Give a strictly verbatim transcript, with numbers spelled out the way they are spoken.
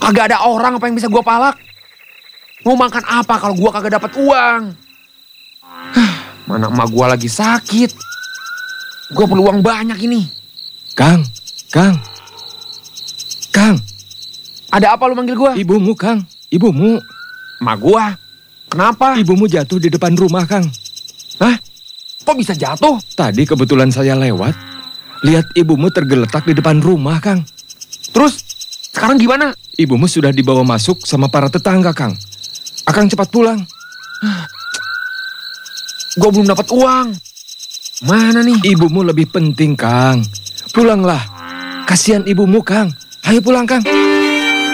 Kagak ada orang apa yang bisa gue palak. Mau makan apa kalau gue kagak dapat uang? Mana emak gue lagi sakit. Gue perlu uang banyak ini. Kang, Kang, Kang. Ada apa lu manggil gue? Ibumu, Kang. Ibumu. Emak gue. Kenapa? Ibumu jatuh di depan rumah, Kang. Hah? Kok bisa jatuh? Tadi kebetulan saya lewat. Lihat ibumu tergeletak di depan rumah, Kang. Terus sekarang gimana? Ibumu sudah dibawa masuk sama para tetangga, Kang. Akang cepat pulang. Gue belum dapat uang. Mana nih? Ibumu lebih penting, Kang. Pulanglah. Kasihan ibumu, Kang. Ayo pulang, Kang.